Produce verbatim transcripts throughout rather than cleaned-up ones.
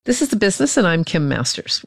This is The Business, and I'm Kim Masters.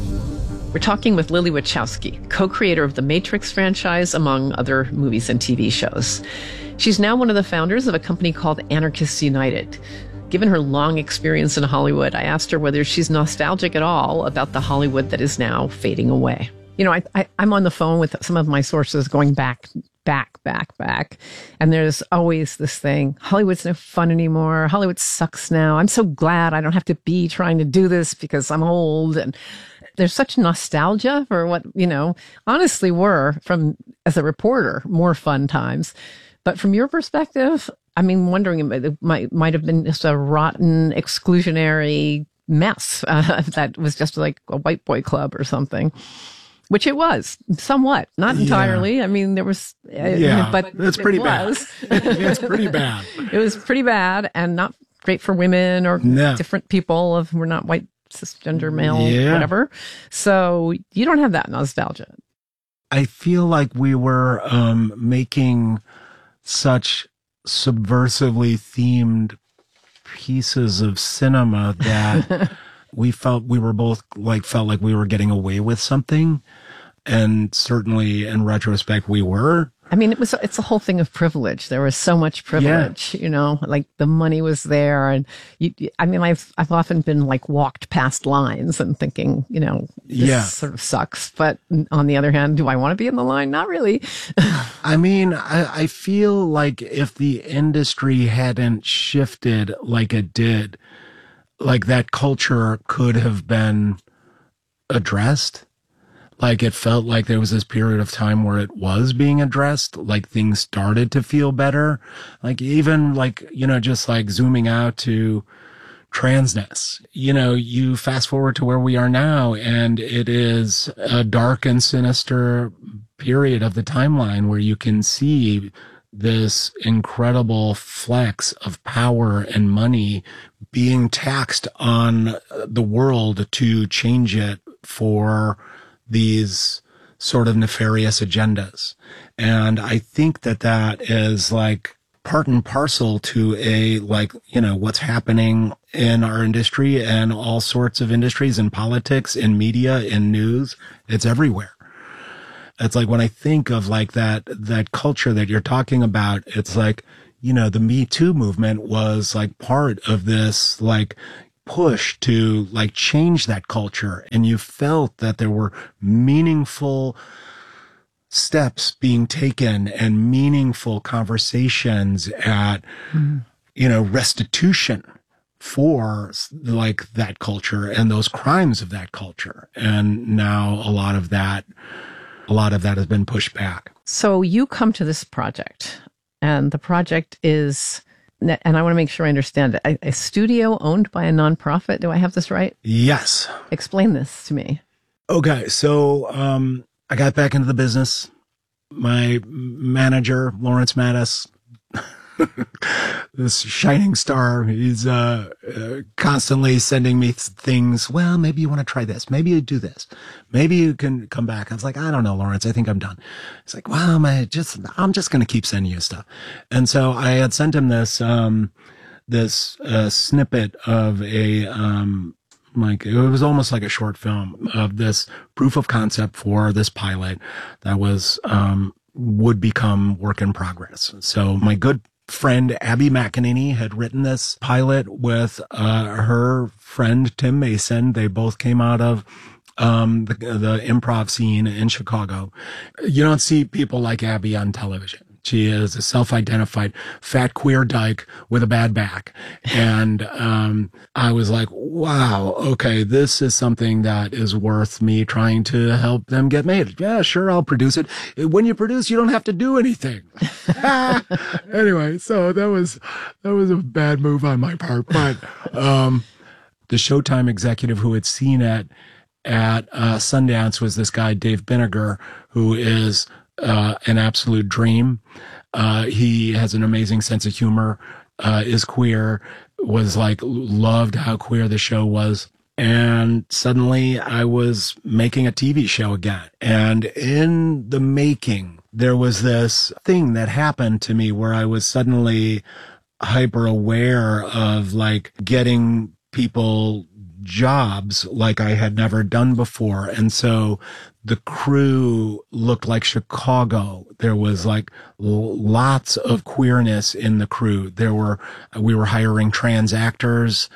We're talking with Lily Wachowski, co-creator of the Matrix franchise, among other movies and T V shows. She's now one of the founders of a company called Anarchists United. Given her long experience in Hollywood, I asked her whether she's nostalgic at all about the Hollywood that is now fading away. You know, I, I, I'm on the phone with some of my sources going back, back, back, back. And there's always this thing, Hollywood's no fun anymore. Hollywood sucks now. I'm so glad I don't have to be trying to do this because I'm old. And there's such nostalgia for what, you know, honestly were, from as a reporter, more fun times. But from your perspective, I mean, wondering, it might, might have been just a rotten, exclusionary mess uh, that was just like a white boy club or something. Which it was, somewhat, not entirely. Yeah. I mean, there was, uh, yeah, but it's pretty it bad. Was. It's pretty bad. It was pretty bad and not great for women or no. different people of who were not white, cisgender, male, yeah. whatever. So you don't have that nostalgia. I feel like we were um, making such subversively themed pieces of cinema that we felt we were both like felt like we were getting away with something, and certainly in retrospect we were. I mean, it was it's a whole thing of privilege. There was so much privilege, yeah. you know, like the money was there, and you, I mean, I've I've often been like walked past lines and thinking, you know, this yeah. sort of sucks. But on the other hand, do I want to be in the line? Not really. I mean, I, I feel like if the industry hadn't shifted like it did, like that culture could have been addressed. Like it felt like there was this period of time where it was being addressed, like things started to feel better. Like even like, you know, just like zooming out to transness, you know, you fast forward to where we are now, and it is a dark and sinister period of the timeline where you can see this incredible flex of power and money being taxed on the world to change it for these sort of nefarious agendas. And I think that that is like part and parcel to a, like, you know, what's happening in our industry and all sorts of industries, in politics, in media, in news. It's everywhere. It's like when I think of like that, that culture that you're talking about, it's like, you know, the Me Too movement was like part of this, like, push to like change that culture. And you felt that there were meaningful steps being taken and meaningful conversations at, mm-hmm. you know, restitution for like that culture and those crimes of that culture. And now a lot of that, a lot of that has been pushed back. So you come to this project, and the project is, and I want to make sure I understand it, a, a studio owned by a nonprofit. Do I have this right? Yes. Explain this to me. Okay. So, um, I got back into the business. My manager, Lawrence Mattis, this shining star, he's, uh, uh, constantly sending me things. Well, maybe you want to try this. Maybe you do this. Maybe you can come back. I was like, I don't know, Lawrence. I think I'm done. He's like, well, I just, I'm just going to keep sending you stuff. And so I had sent him this, um, this, uh, snippet of a, um, like, it was almost like a short film of this proof of concept for this pilot that was, um, would become work in progress. So my good friend Abby McEnany had written this pilot with uh, her friend Tim Mason. They both came out of um, the, the improv scene in Chicago. You don't see people like Abby on television. She is a self-identified fat queer dyke with a bad back. And um, I was like, wow, okay, this is something that is worth me trying to help them get made. Yeah, sure, I'll produce it. When you produce, you don't have to do anything. Anyway, so that was that was a bad move on my part. But um, the Showtime executive who had seen it at uh, Sundance was this guy, Dave Binniger, who is Uh, an absolute dream. Uh, he has an amazing sense of humor, uh, is queer, was like, loved how queer the show was. And suddenly I was making a T V show again. And in the making, there was this thing that happened to me where I was suddenly hyper aware of like getting people jobs like I had never done before. And so the crew looked like Chicago. There was like lots of queerness in the crew. There were, we were hiring trans actors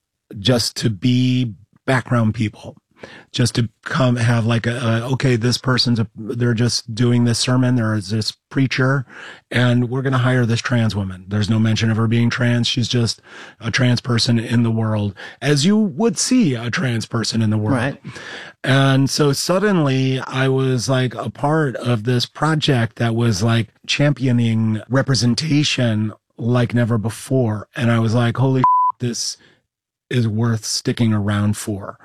just to be background people, just to come have like a, a okay, this person's, a, they're just doing this sermon. There is this preacher and we're going to hire this trans woman. There's no mention of her being trans. She's just a trans person in the world, as you would see a trans person in the world. Right. And so suddenly I was like a part of this project that was like championing representation like never before. And I was like, holy shit, this is worth sticking around for.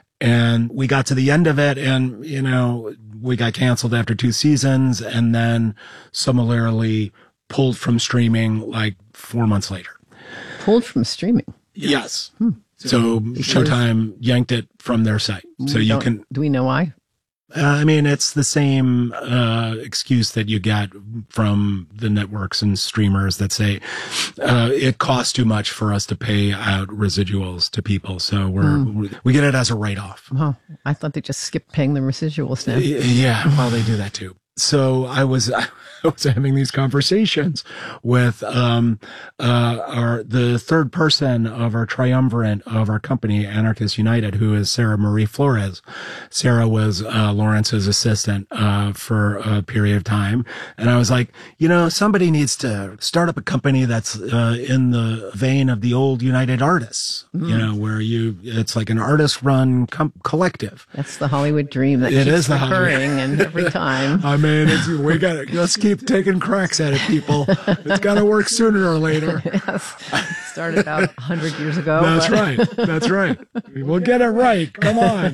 And we got to the end of it and, you know, we got canceled after two seasons and then similarly pulled from streaming like four months later. Pulled from streaming? Yes. Hmm. So Showtime yanked it from their site. So you can. Do we know why? Uh, I mean, it's the same uh, excuse that you get from the networks and streamers that say uh, it costs too much for us to pay out residuals to people, so we're, mm. we we get it as a write-off. Oh, I thought they just skipped paying the residuals now. Yeah, well, they do that too. So I was I was having these conversations with um uh our the third person of our triumvirate of our company, Anarchist United, who is Sarah Marie Flores. Sarah was uh Lawrence's assistant uh for a period of time, and I was like, you know, somebody needs to start up a company that's uh in the vein of the old United Artists, mm. you know, where you it's like an artist run com- collective. That's the Hollywood dream that it keeps is the recurring and every time. I mean, it's, we got to let's keep taking cracks at it, people. It's got to work sooner or later. Yes. It started about a hundred years ago. That's but... right. That's right. We'll get it right. Come on.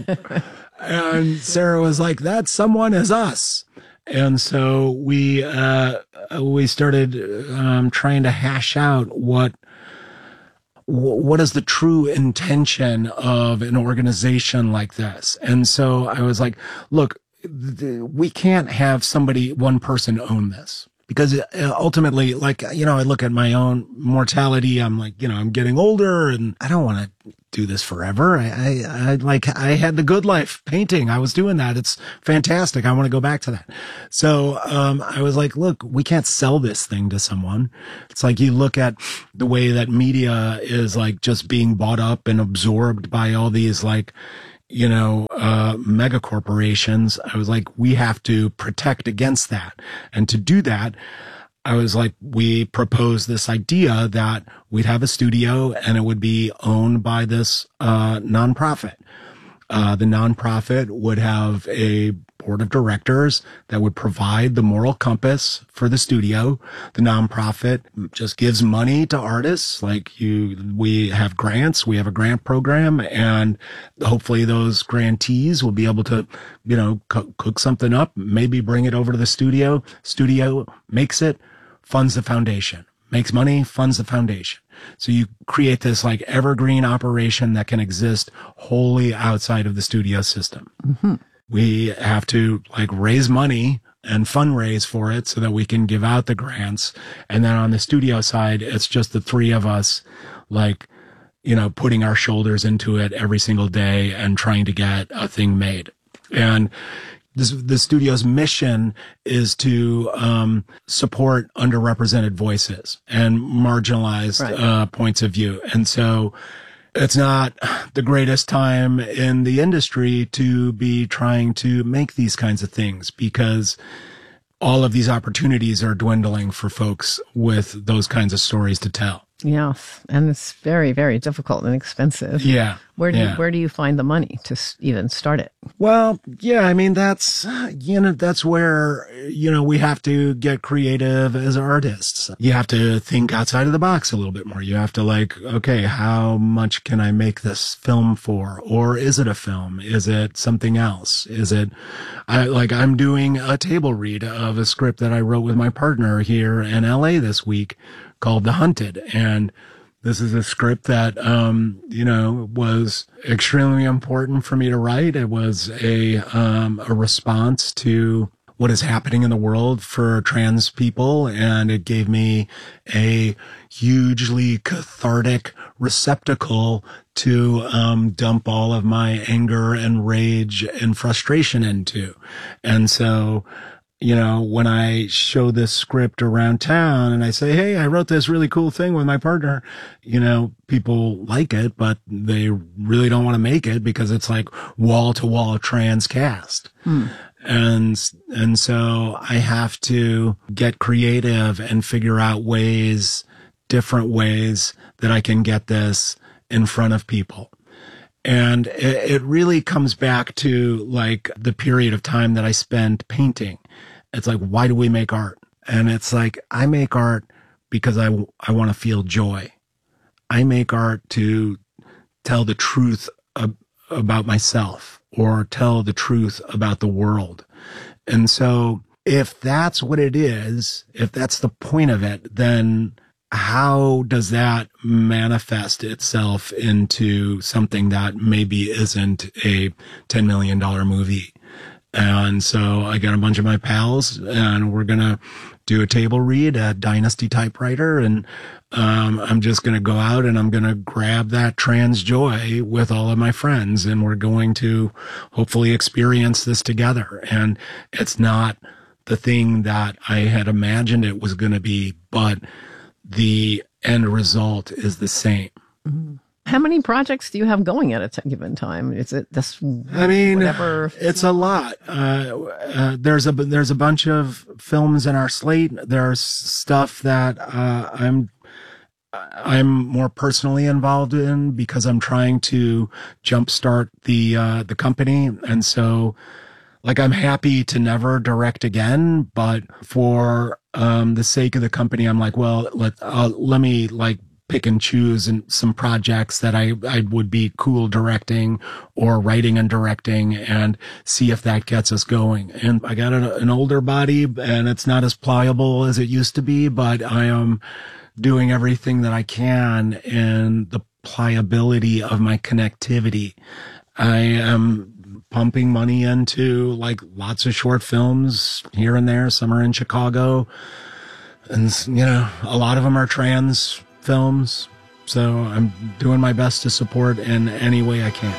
And Sarah was like, "That someone is us." And so we uh, we started um, trying to hash out what. What is the true intention of an organization like this? And so I was like, look, we can't have somebody, one person own this, because ultimately, like, you know, I look at my own mortality. I'm like, you know, I'm getting older and I don't want to do this forever. I, I, I like, I had the good life painting. I was doing that. It's fantastic. I want to go back to that. So, um, I was like, look, we can't sell this thing to someone. It's like you look at the way that media is like just being bought up and absorbed by all these like, you know, uh, mega corporations. I was like, we have to protect against that. And to do that, I was like, we proposed this idea that we'd have a studio and it would be owned by this, uh, nonprofit. Uh, the nonprofit would have a board of directors that would provide the moral compass for the studio. The nonprofit just gives money to artists. Like you, we have grants, we have a grant program, and hopefully those grantees will be able to, you know, co- cook something up, maybe bring it over to the studio. Studio makes it, funds the foundation, makes money, funds the foundation. So you create this like evergreen operation that can exist wholly outside of the studio system. Mm-hmm. We have to like raise money and fundraise for it so that we can give out the grants. And then on the studio side, it's just the three of us, like, you know, putting our shoulders into it every single day and trying to get a thing made. And this, the studio's mission is to um, support underrepresented voices and marginalized right. uh, points of view. And so it's not the greatest time in the industry to be trying to make these kinds of things, because all of these opportunities are dwindling for folks with those kinds of stories to tell. Yes, and it's very, very difficult and expensive. Yeah. Where do yeah. you, where do you find the money to even start it? Well, yeah, I mean, that's, you know, that's where, you know, we have to get creative as artists. You have to think outside of the box a little bit more. You have to like, okay, how much can I make this film for? Or is it a film? Is it something else? Is it, I like, I'm doing a table read of a script that I wrote with my partner here in L A this week called The Hunted. And this is a script that, um, you know, was extremely important for me to write. It was a, um, a response to what is happening in the world for trans people. And it gave me a hugely cathartic receptacle to um, dump all of my anger and rage and frustration into. And so, you know, when I show this script around town and I say, hey, I wrote this really cool thing with my partner, you know, people like it, but they really don't want to make it because it's like wall to wall trans cast. Hmm. And, and so I have to get creative and figure out ways, different ways that I can get this in front of people. And it, it really comes back to like the period of time that I spent painting. It's like, why do we make art? And it's like, I make art because I, I want to feel joy. I make art to tell the truth ab- about myself or tell the truth about the world. And so if that's what it is, if that's the point of it, then how does that manifest itself into something that maybe isn't a ten million dollars movie? And so I got a bunch of my pals and we're going to do a table read at Dynasty Typewriter. And um, I'm just going to go out and I'm going to grab that trans joy with all of my friends. And we're going to hopefully experience this together. And it's not the thing that I had imagined it was going to be, but the end result is the same. Mm-hmm. How many projects do you have going at a t- given time? Is it this? I mean, whatever? It's a lot. Uh, uh, there's a there's a bunch of films in our slate. There's stuff that uh, I'm I'm more personally involved in because I'm trying to jumpstart the uh, the company, and so like I'm happy to never direct again, but for um, the sake of the company, I'm like, well, let uh, let me like. pick and choose and some projects that I, I would be cool directing or writing and directing and see if that gets us going. And I got a, an older body and it's not as pliable as it used to be, but I am doing everything that I can in the pliability of my connectivity. I am pumping money into like lots of short films here and there. Some are in Chicago and, you know, a lot of them are trans films, so I'm doing my best to support in any way I can.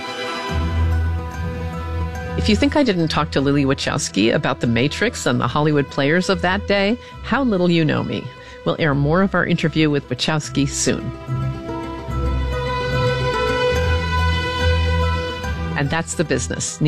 If you think I didn't talk to Lily Wachowski about The Matrix and the Hollywood players of that day, how little you know me. We'll air more of our interview with Wachowski soon. And that's The Business.